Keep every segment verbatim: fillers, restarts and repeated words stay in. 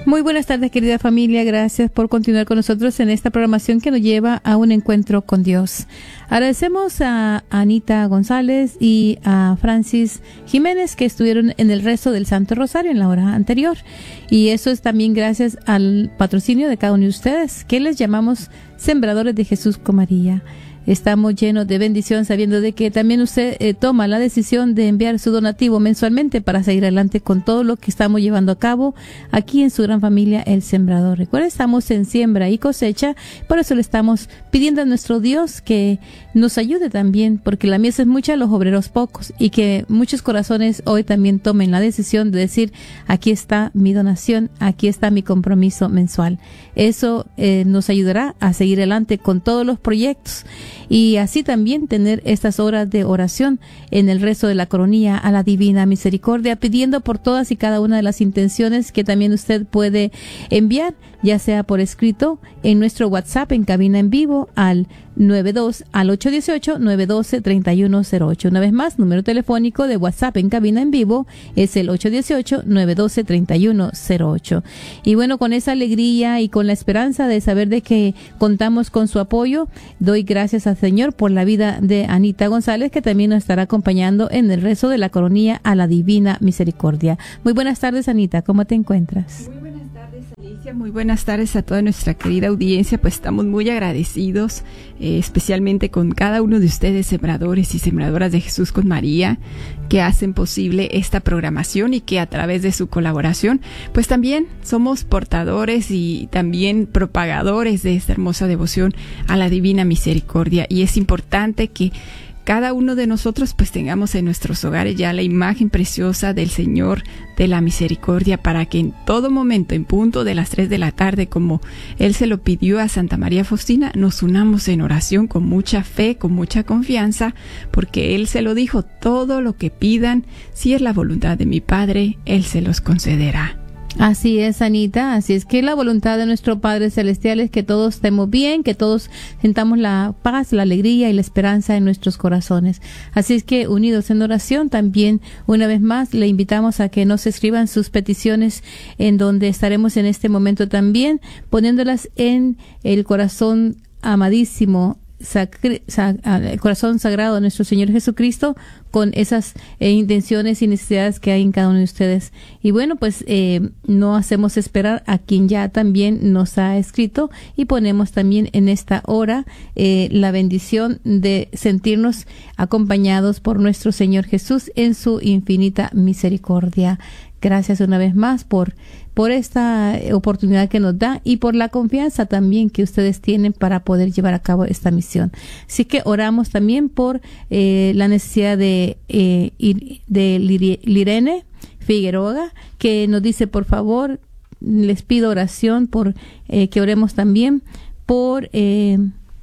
Muy buenas tardes, querida familia. Gracias por continuar con nosotros en esta programación que nos lleva a un encuentro con Dios. Agradecemos a Anita González y a Francis Jiménez que estuvieron en el rezo del Santo Rosario en la hora anterior. Y eso es también gracias al patrocinio de cada uno de ustedes, que les llamamos Sembradores de Jesús con María. Estamos llenos de bendición sabiendo de que también usted eh, toma la decisión de enviar su donativo mensualmente para seguir adelante con todo lo que estamos llevando a cabo aquí en su gran familia El Sembrador. Recuerda, estamos en siembra y cosecha, por eso le estamos pidiendo a nuestro Dios que nos ayude también, porque la mies es mucha, los obreros pocos, y que muchos corazones hoy también tomen la decisión de decir, aquí está mi donación, aquí está mi compromiso mensual. Eso eh, nos ayudará a seguir adelante con todos los proyectos y así también tener estas horas de oración en el rezo de la coronilla a la Divina Misericordia, pidiendo por todas y cada una de las intenciones que también usted puede enviar, ya sea por escrito en nuestro WhatsApp en cabina en vivo al nueve dos al ocho uno ocho, nueve uno dos, tres uno cero ocho. Una vez más, número telefónico de WhatsApp en cabina en vivo es el ocho uno ocho, nueve uno dos, tres uno cero ocho. Y bueno, con esa alegría y con la esperanza de saber de que contamos con su apoyo, doy gracias al Señor por la vida de Anita González, que también nos estará acompañando en el rezo de la coronilla a la Divina Misericordia. Muy buenas tardes, Anita, ¿cómo te encuentras? Muy buenas tardes, Alicia. Muy buenas tardes a toda nuestra querida audiencia. Pues estamos muy agradecidos, eh, especialmente con cada uno de ustedes, sembradores y sembradoras de Jesús con María, que hacen posible esta programación y que a través de su colaboración, pues también somos portadores y también propagadores de esta hermosa devoción a la Divina Misericordia. Y es importante que cada uno de nosotros pues tengamos en nuestros hogares ya la imagen preciosa del Señor de la Misericordia, para que en todo momento, en punto de las tres de la tarde, como Él se lo pidió a Santa María Faustina, nos unamos en oración con mucha fe, con mucha confianza, porque Él se lo dijo: todo lo que pidan, si es la voluntad de mi Padre, Él se los concederá. Así es, Anita, así es que la voluntad de nuestro Padre Celestial es que todos estemos bien, que todos sintamos la paz, la alegría y la esperanza en nuestros corazones. Así es que, unidos en oración, también una vez más le invitamos a que nos escriban sus peticiones, en donde estaremos en este momento también poniéndolas en el corazón amadísimo, Sacri, sag, el corazón sagrado de nuestro Señor Jesucristo, con esas eh, intenciones y necesidades que hay en cada uno de ustedes. Y bueno, pues eh, no hacemos esperar a quien ya también nos ha escrito, y ponemos también en esta hora eh, la bendición de sentirnos acompañados por nuestro Señor Jesús en su infinita misericordia. Gracias una vez más por por esta oportunidad que nos da y por la confianza también que ustedes tienen para poder llevar a cabo esta misión. Así que oramos también por eh, la necesidad de, eh, de Lirene Figueroa, que nos dice, por favor, les pido oración por eh, que oremos también por, eh,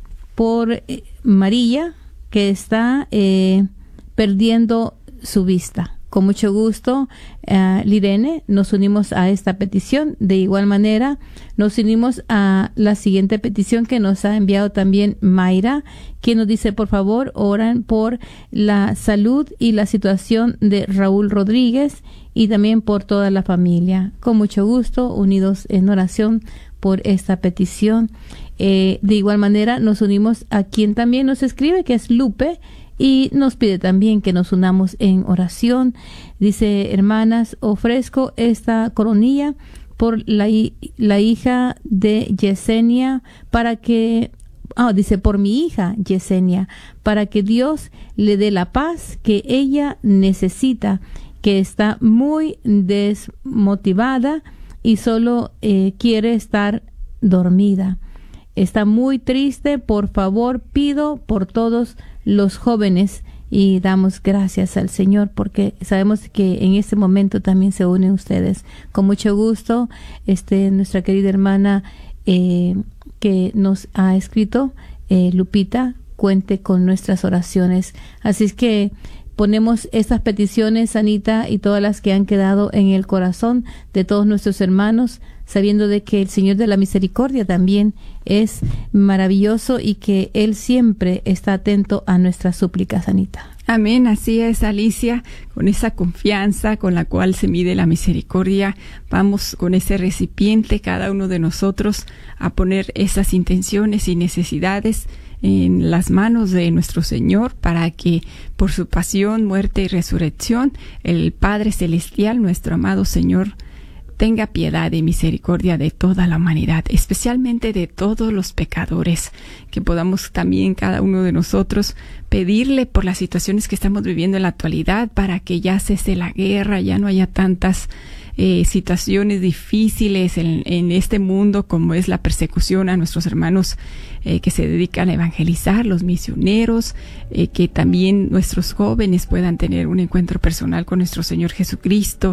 por eh, María, que está eh, perdiendo su vista. Con mucho gusto, uh, Lirene, nos unimos a esta petición. De igual manera, nos unimos a la siguiente petición que nos ha enviado también Mayra, quien nos dice, por favor, oran por la salud y la situación de Raúl Rodríguez y también por toda la familia. Con mucho gusto, unidos en oración por esta petición. Eh, de igual manera, nos unimos a quien también nos escribe, que es Lupe, y nos pide también que nos unamos en oración. Dice, hermanas, ofrezco esta coronilla por la, la hija de Yesenia, para que, ah, dice, por mi hija Yesenia, para que Dios le dé la paz que ella necesita, que está muy desmotivada y solo eh, quiere estar dormida. Está muy triste. Por favor, pido por todos los jóvenes, y damos gracias al Señor porque sabemos que en este momento también se unen ustedes. Con mucho gusto, este, nuestra querida hermana eh, que nos ha escrito, eh, Lupita, cuente con nuestras oraciones. Así es que ponemos estas peticiones, Anita, y todas las que han quedado en el corazón de todos nuestros hermanos, sabiendo de que el Señor de la Misericordia también es maravilloso y que Él siempre está atento a nuestras súplicas, Anita. Amén, así es, Alicia, con esa confianza con la cual se mide la misericordia, vamos con ese recipiente, cada uno de nosotros, a poner esas intenciones y necesidades en las manos de nuestro Señor, para que por su pasión, muerte y resurrección, el Padre Celestial, nuestro amado Señor, tenga piedad y misericordia de toda la humanidad, especialmente de todos los pecadores, que podamos también cada uno de nosotros pedirle por las situaciones que estamos viviendo en la actualidad, para que ya cese la guerra, ya no haya tantas eh, situaciones difíciles en, en este mundo, como es la persecución a nuestros hermanos eh, que se dedican a evangelizar, los misioneros, eh, que también nuestros jóvenes puedan tener un encuentro personal con nuestro Señor Jesucristo,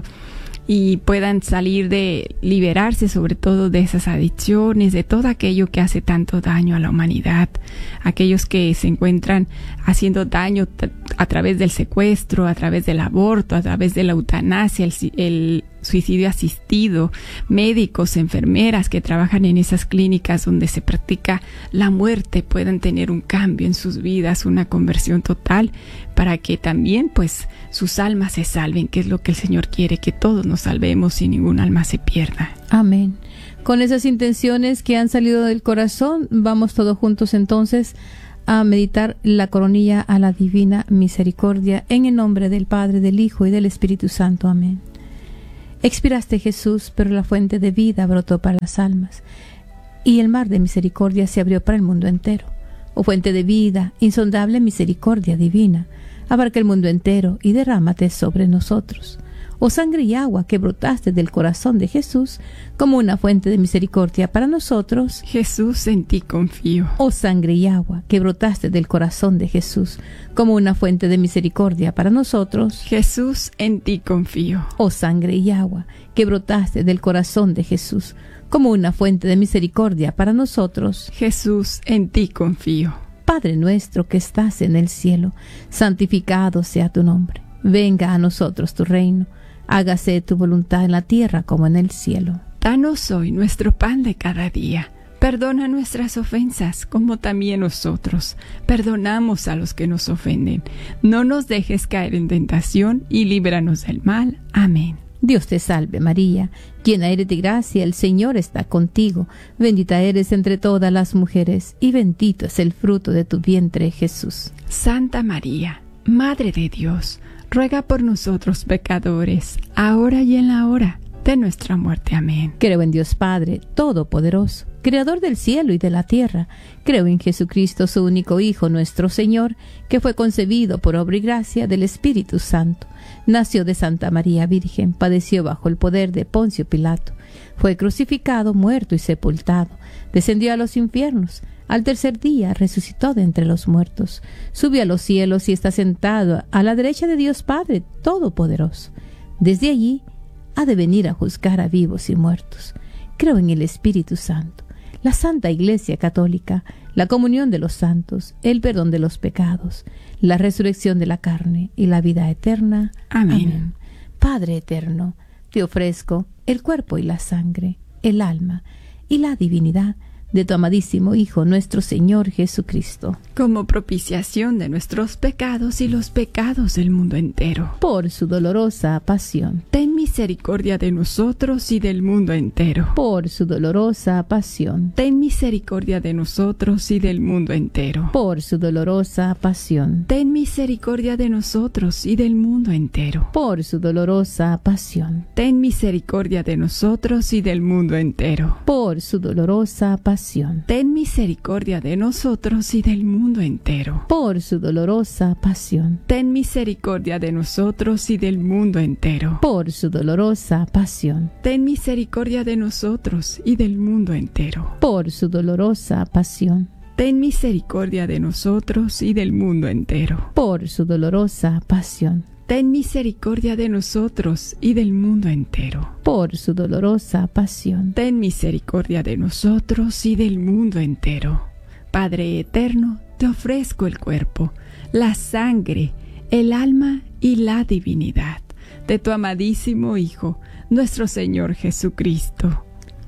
y puedan salir de, liberarse sobre todo de esas adicciones, de todo aquello que hace tanto daño a la humanidad, aquellos que se encuentran haciendo daño a través del secuestro, a través del aborto, a través de la eutanasia, el, el suicidio asistido, médicos, enfermeras que trabajan en esas clínicas donde se practica la muerte, puedan tener un cambio en sus vidas, una conversión total, para que también pues sus almas se salven, que es lo que el Señor quiere, que todos nos salvemos y ningún alma se pierda. Amén. Con esas intenciones que han salido del corazón, vamos todos juntos entonces a meditar la coronilla a la divina misericordia, en el nombre del Padre, del Hijo y del Espíritu Santo. Amén. Expiraste, Jesús, pero la fuente de vida brotó para las almas, y el mar de misericordia se abrió para el mundo entero. Oh fuente de vida, insondable misericordia divina, abarca el mundo entero y derrámate sobre nosotros. Oh sangre y agua que brotaste del corazón de Jesús como una fuente de misericordia para nosotros. Jesús, en ti confío. Oh sangre y agua que brotaste del corazón de Jesús como una fuente de misericordia para nosotros. Jesús, en ti confío. Oh sangre y agua que brotaste del corazón de Jesús como una fuente de misericordia para nosotros. Jesús, en ti confío. Padre nuestro que estás en el cielo, santificado sea tu nombre. Venga a nosotros tu reino. Hágase tu voluntad en la tierra como en el cielo. Danos hoy nuestro pan de cada día. Perdona nuestras ofensas, como también nosotros perdonamos a los que nos ofenden. No nos dejes caer en tentación y líbranos del mal. Amén. Dios te salve María, llena eres de gracia, el Señor está contigo. Bendita eres entre todas las mujeres, y bendito es el fruto de tu vientre, Jesús. Santa María, Madre de Dios, ruega por nosotros pecadores, ahora y en la hora de nuestra muerte. Amén. Creo en Dios Padre Todopoderoso, Creador del cielo y de la tierra. Creo en Jesucristo, su único Hijo, nuestro Señor, que fue concebido por obra y gracia del Espíritu Santo. Nació de Santa María Virgen, padeció bajo el poder de Poncio Pilato, fue crucificado, muerto y sepultado, descendió a los infiernos. Al tercer día resucitó de entre los muertos, subió a los cielos y está sentado a la derecha de Dios Padre Todopoderoso. Desde allí ha de venir a juzgar a vivos y muertos. Creo en el Espíritu Santo, la Santa Iglesia Católica, la comunión de los santos, el perdón de los pecados, la resurrección de la carne y la vida eterna. Amén. Amén. Padre eterno, te ofrezco el cuerpo y la sangre, el alma y la divinidad de tu amadísimo Hijo, nuestro Señor Jesucristo, como propiciación de nuestros pecados y los pecados del mundo entero. Por su dolorosa pasión, ten misericordia de nosotros y del mundo entero. Por su dolorosa pasión, ten misericordia de nosotros y del mundo entero. Por su dolorosa pasión, ten misericordia de nosotros y del mundo entero. Por su dolorosa pasión, ten misericordia de nosotros y del mundo entero. Por su dolorosa pasión, ten misericordia de nosotros y del mundo entero. Por su dolorosa pasión, ten misericordia de nosotros y del mundo entero. Por su dolorosa pasión, ten misericordia de nosotros y del mundo entero. Por su dolorosa pasión, ten misericordia de nosotros y del mundo entero. Por su dolorosa pasión, ten misericordia de nosotros y del mundo entero. Por su dolorosa pasión, ten misericordia de nosotros y del mundo entero. Padre eterno, te ofrezco el cuerpo, la sangre, el alma y la divinidad de tu amadísimo Hijo, nuestro Señor Jesucristo,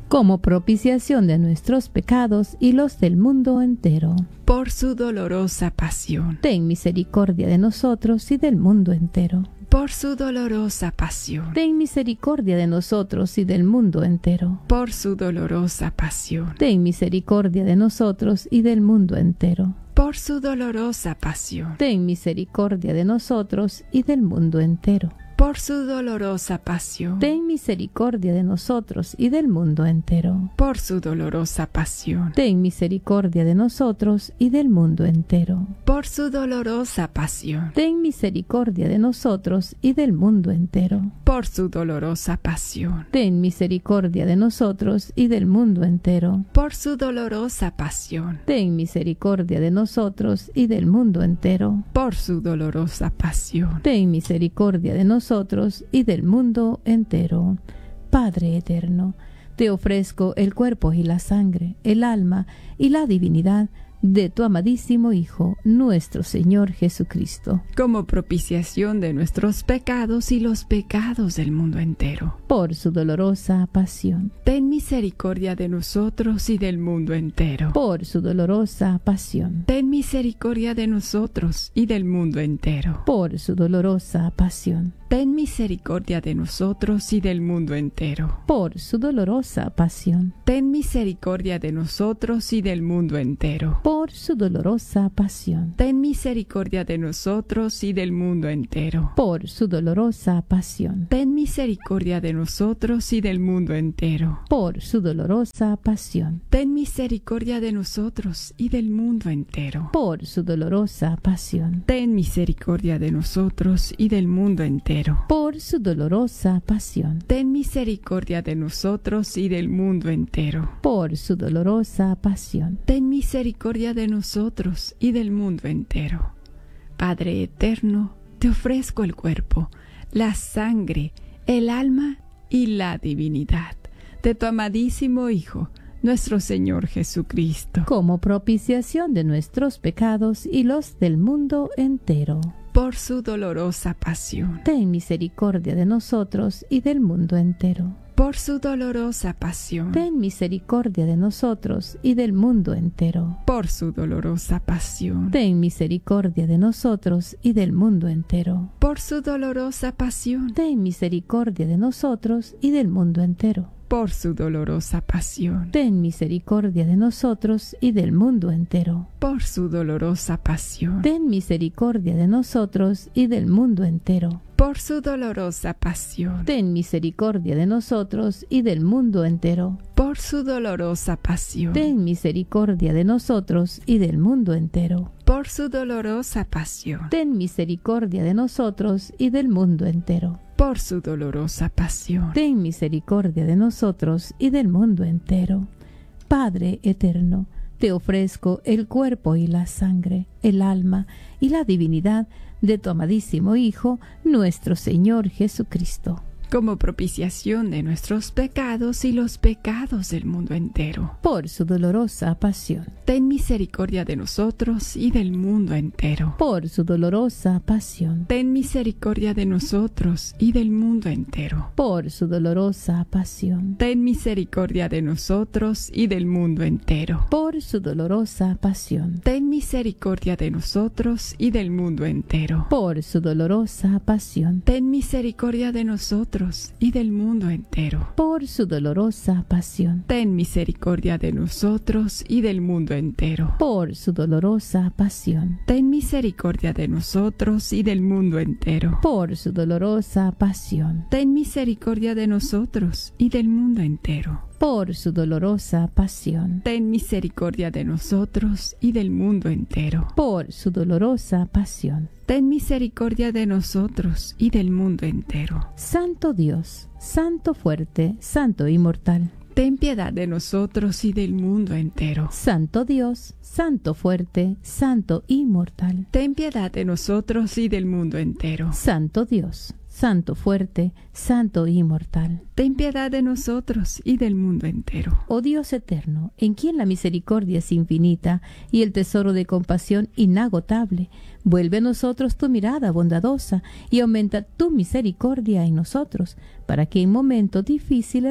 como propiciación de nuestros pecados y los del mundo entero. Por su dolorosa pasión. Ten misericordia de nosotros y del mundo entero. Por su dolorosa pasión. Ten misericordia de nosotros y del mundo entero. Por su dolorosa pasión. Ten misericordia de nosotros y del mundo entero. Por su dolorosa pasión. Ten misericordia de nosotros y del mundo entero. Por su dolorosa pasión. Ten misericordia de nosotros y del mundo entero. Por su dolorosa pasión. Ten misericordia de nosotros y del mundo entero. Por su dolorosa pasión. Ten misericordia de nosotros y del mundo entero. Por su dolorosa pasión. Ten misericordia de nosotros y del mundo entero. Por su dolorosa pasión. Ten misericordia de nosotros y del mundo entero. Por su dolorosa pasión. Ten misericordia de nosotros y del mundo entero. Padre eterno, te ofrezco el cuerpo y la sangre, el alma y la divinidad de tu amadísimo Hijo, nuestro Señor Jesucristo, como propiciación de nuestros pecados y los pecados del mundo entero. Por su dolorosa pasión. Ten misericordia de nosotros y del mundo entero. Por su dolorosa pasión. Ten misericordia de nosotros y del mundo entero. Por su dolorosa pasión. Ten misericordia de nosotros y del mundo entero. Por su dolorosa pasión. Ten misericordia de nosotros y del mundo entero. Por su dolorosa pasión. Ten misericordia de nosotros y del mundo entero. Por su dolorosa pasión. Ten misericordia de nosotros y del mundo entero. Por su dolorosa pasión. Ten misericordia de nosotros y del mundo entero. Por su dolorosa pasión. Ten misericordia de nosotros y del mundo entero. Por su dolorosa pasión. Ten misericordia de nosotros y del mundo entero. Por su dolorosa pasión. Ten misericordia de nosotros y del mundo entero. Padre eterno, te ofrezco el cuerpo, la sangre, el alma y la divinidad de tu amadísimo Hijo, nuestro Señor Jesucristo, como propiciación de nuestros pecados y los del mundo entero. Por su dolorosa pasión. Ten misericordia de nosotros y del mundo entero. Por su dolorosa pasión. Ten misericordia de nosotros y del mundo entero. Por su dolorosa pasión. Ten misericordia de nosotros y del mundo entero. Por su dolorosa pasión. Ten misericordia de nosotros y del mundo entero. Por su dolorosa pasión. Ten misericordia de nosotros y del mundo entero. Por su dolorosa pasión. Ten misericordia de nosotros y del mundo entero. Por su dolorosa pasión. Ten misericordia de nosotros y del mundo entero. Por su dolorosa pasión. Ten misericordia de nosotros y del mundo entero. Por su dolorosa pasión. Ten misericordia de nosotros y del mundo entero. Por su dolorosa pasión. Ten misericordia de nosotros y del mundo entero. Padre eterno, te ofrezco el cuerpo y la sangre, el alma y la divinidad de tu amadísimo Hijo, nuestro Señor Jesucristo, como propiciación de nuestros pecados y los pecados del mundo entero. Por su dolorosa pasión. Ten misericordia de nosotros y del mundo entero. Por su dolorosa pasión. Ten misericordia de nosotros y del mundo entero. Por su dolorosa pasión. Ten misericordia de nosotros y del mundo entero. Por su dolorosa pasión. Ten misericordia de nosotros y del mundo entero. Por su dolorosa pasión. Ten misericordia de nosotros y del mundo entero. Por su dolorosa pasión. Ten misericordia de nosotros y del mundo entero. Por su dolorosa pasión. Ten misericordia de nosotros y del mundo entero. Por su dolorosa pasión. Ten misericordia de nosotros y del mundo entero. Por su dolorosa pasión. Ten misericordia de nosotros y del mundo entero. Por su dolorosa pasión. Ten misericordia de nosotros y del mundo entero. Santo Dios, Santo fuerte, Santo inmortal, ten piedad de nosotros y del mundo entero. Santo Dios, Santo fuerte, Santo inmortal, ten piedad de nosotros y del mundo entero. Santo Dios, Santo fuerte, Santo inmortal, ten piedad de nosotros y del mundo entero. Oh Dios eterno, en quien la misericordia es infinita y el tesoro de compasión inagotable, vuelve a nosotros tu mirada bondadosa y aumenta tu misericordia en nosotros, para que en momentos difíciles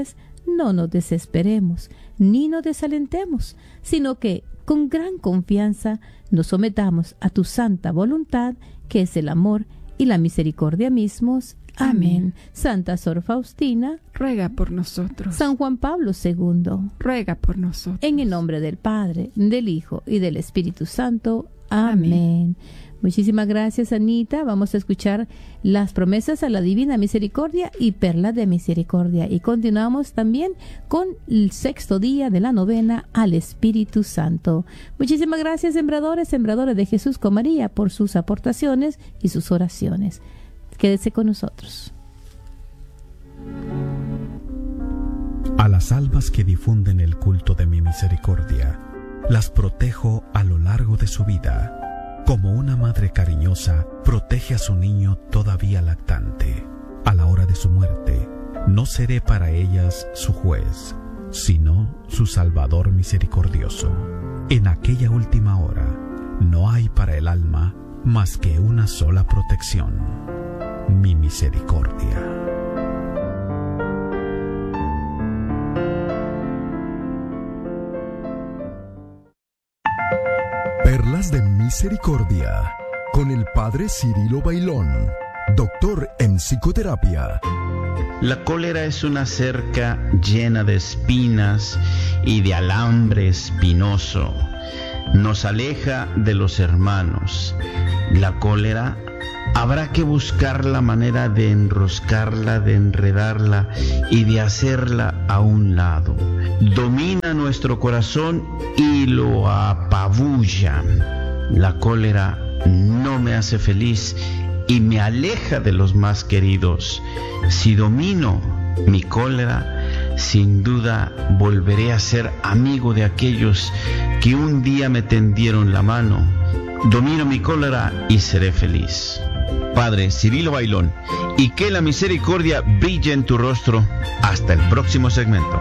no nos desesperemos, ni nos desalentemos, sino que con gran confianza nos sometamos a tu santa voluntad, que es el amor y la misericordia mismos. Amén. Amén. Santa Sor Faustina, ruega por nosotros. San Juan Pablo segundo, ruega por nosotros. En el nombre del Padre, del Hijo y del Espíritu Santo. Amén. Amén. Muchísimas gracias, Anita. Vamos a escuchar las promesas a la Divina Misericordia y perlas de misericordia. Y continuamos también con el sexto día de la novena al Espíritu Santo. Muchísimas gracias, sembradores, sembradores de Jesús con María, por sus aportaciones y sus oraciones. Quédese con nosotros. A las almas que difunden el culto de mi misericordia, las protejo a lo largo de su vida, como una madre cariñosa protege a su niño todavía lactante. A la hora de su muerte, no seré para ellas su juez, sino su Salvador misericordioso. En aquella última hora, no hay para el alma más que una sola protección: mi misericordia. Perlas de Misericordia, con el Padre Cirilo Bailón, doctor en psicoterapia. La cólera es una cerca llena de espinas y de alambre espinoso. Nos aleja de los hermanos. La cólera habrá que buscar la manera de enroscarla, de enredarla y de hacerla a un lado. Domina nuestro corazón y lo apabulla. La cólera no me hace feliz y me aleja de los más queridos. Si domino mi cólera, sin duda volveré a ser amigo de aquellos que un día me tendieron la mano. Domino mi cólera y seré feliz. Padre Cirilo Bailón, y que la misericordia brille en tu rostro. Hasta el próximo segmento.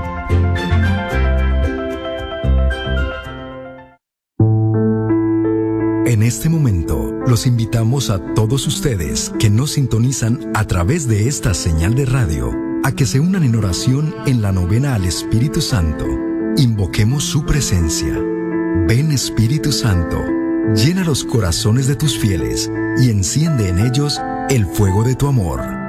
En este momento, los invitamos a todos ustedes que nos sintonizan a través de esta señal de radio a que se unan en oración en la novena al Espíritu Santo. Invoquemos su presencia. Ven, Espíritu Santo, llena los corazones de tus fieles y enciende en ellos el fuego de tu amor.